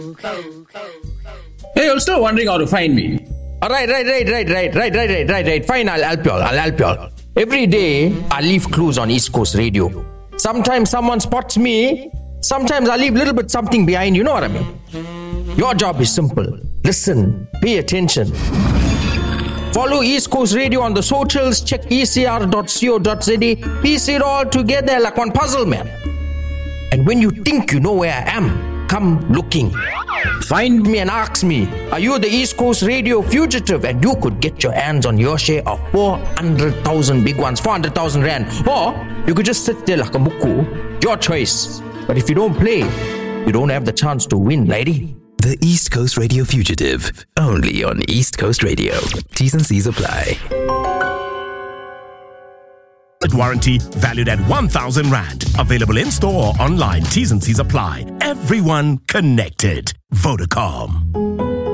Hey, you're still wondering how to find me. Right. Fine, I'll help you all. Every day, I leave clues on East Coast Radio. Sometimes someone spots me. Sometimes I leave a little bit something behind. You know what I mean? Your job is simple. Listen. Pay attention. Follow East Coast Radio on the socials. Check ecr.co.za. Piece it all together like one puzzle, man. And when you think you know where I am, come looking. Find me and ask me, are you the East Coast Radio fugitive? And you could get your hands on your share of 400,000 big ones, 400,000 rand. Or you could just sit there like a muku. Your choice. But if you don't play, you don't have the chance to win, lady. The East Coast Radio Fugitive. Only on East Coast Radio. T's and C's apply. Warranty valued at 1,000 Rand. Available in store or online. T's and C's apply. Everyone connected. Vodacom.